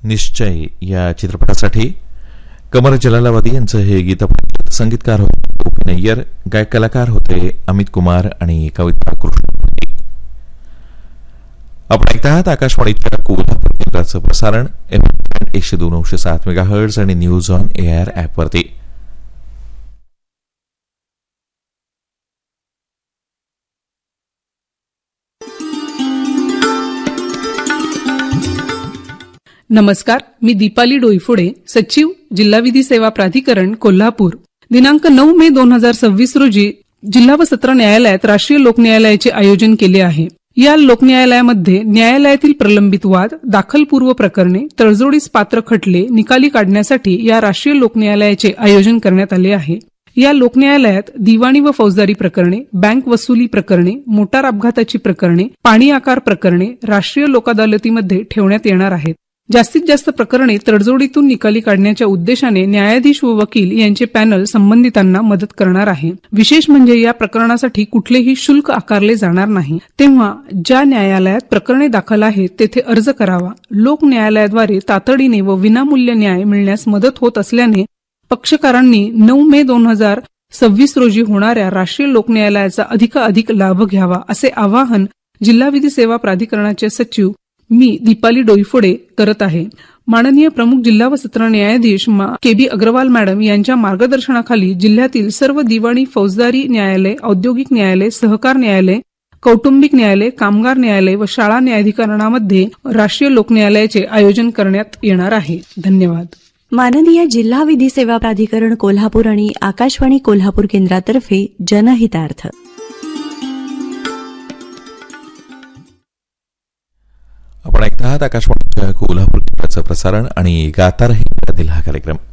निश्चय या चित्रपटासाठी कमर जलालाबादी यांचं हे गीत आपण संगीतकार होते ओपी नय्यर, गायक कलाकार होते अमित कुमार आणि कविता कृष्ण. आपण ऐकत आहात आकाशवाणीच्या कोल्हापूर केंद्राचं प्रसारण 102.7 मेगाहर्ट्झ आणि न्यूज ऑन एआर ॲपवरती. नमस्कार, मी दीपाली डोईफोडे, सचिव जिल्हा विधी सेवा प्राधिकरण कोल्हापूर. दिनांक 9 मे 2026 रोजी जिल्हा व सत्र न्यायालयात राष्ट्रीय लोकन्यायालयाचे आयोजन केले आहे. या लोकन्यायालयामध्ये न्यायालयातील प्रलंबित वाद, दाखलपूर्व प्रकरणे, तडजोडीस पात्र खटले निकाली काढण्यासाठी या राष्ट्रीय लोकन्यायालयाचे आयोजन करण्यात आले आहे. या लोकन्यायालयात दिवाणी व फौजदारी प्रकरणे, बँक वसुली प्रकरणे, मोटार अपघाताची प्रकरणे, पाणी आकार प्रकरणे राष्ट्रीय लोकअदालतीमध्ये ठेवण्यात येणार आहेत. जास्तीत जास्त प्रकरणे तडजोडीतून निकाली काढण्याच्या उद्देशाने न्यायाधीश व वकील यांचे पॅनल संबंधितांना मदत करणार आहे. विशेष म्हणजे या प्रकरणासाठी कुठलेही शुल्क आकारले जाणार नाही. तेव्हा ज्या न्यायालयात प्रकरणे दाखल आहेत तेथे अर्ज करावा. लोक न्यायालयाद्वारे तातडीने व विनामूल्य न्याय मिळण्यास मदत होत असल्याने पक्षकारांनी 9 मे 2026 रोजी होणाऱ्या राष्ट्रीय लोकन्यायालयाचा अधिकाधिक लाभ घ्यावा असे आवाहन जिल्हा विधी सेवा प्राधिकरणाचे सचिव मी दीपाली डोईफोडे करत आहे. माननीय प्रमुख जिल्हा व सत्र न्यायाधीश के.बी. अग्रवाल मॅडम यांच्या मार्गदर्शनाखाली जिल्ह्यातील सर्व दिवाणी फौजदारी न्यायालय, औद्योगिक न्यायालय, सहकार न्यायालय, कौटुंबिक न्यायालय, कामगार न्यायालय व शाळा न्यायाधिकरणामध्ये राष्ट्रीय लोकन्यायालयाचे आयोजन करण्यात येणार आहे. धन्यवाद. माननीय जिल्हा विधी सेवा प्राधिकरण कोल्हापूर आणि आकाशवाणी कोल्हापूर केंद्रातर्फे जनहितार्थ. आपण ऐकत आहात आकाशवाणीच्या कोल्हापूर केंद्राचं प्रसारण आणि गाता रही दिल हा कार्यक्रम.